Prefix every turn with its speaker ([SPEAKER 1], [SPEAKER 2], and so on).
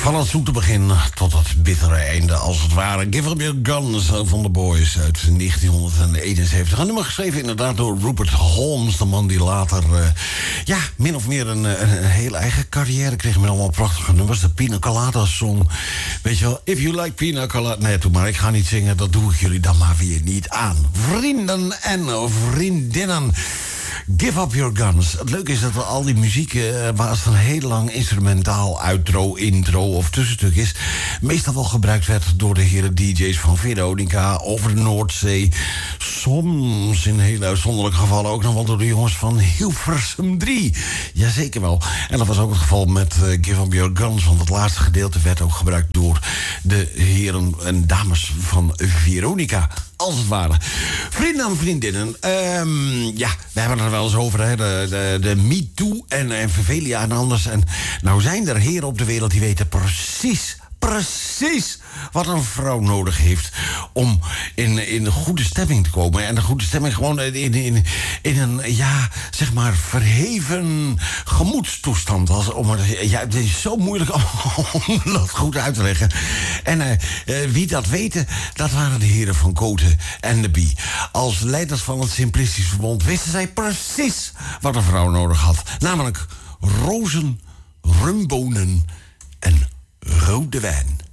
[SPEAKER 1] Van het zoete begin tot het bittere einde, als het ware. Give Up Your Guns van The Boys uit 1971. Een nummer geschreven inderdaad door Rupert Holmes. De man die later, min of meer een hele eigen carrière kreeg met allemaal prachtige nummers. De Pina Colada Song. Weet je wel, If You Like Pina Colada. Nee, doe maar, ik ga niet zingen. Dat doe ik jullie dan maar weer niet aan. Vrienden en vriendinnen. Give Up Your Guns. Het leuke is dat al die muziek, waar het een heel lang instrumentaal outro, intro of tussenstuk is, meestal wel gebruikt werd door de heren DJ's van Veronica over de Noordzee. Soms in hele uitzonderlijke gevallen ook nog wel door de jongens van Hilversum 3. Jazeker wel. En dat was ook het geval met Give Up Your Guns, want het laatste gedeelte werd ook gebruikt door de heren en dames van Veronica. Als het ware. Vrienden en vriendinnen. We hebben het er wel eens over. Hè? De MeToo en Vervelia en anders. En nou zijn er heren op de wereld die weten precies wat een vrouw nodig heeft om in de goede stemming te komen. En de goede stemming gewoon in een, verheven gemoedstoestand. Het is zo moeilijk om dat goed uit te leggen. En wie dat weten, dat waren de heren van Koten en de Bie. Als leiders van het Simplistisch Verbond wisten zij precies wat een vrouw nodig had. Namelijk rozen, rumbonen en rode wijn.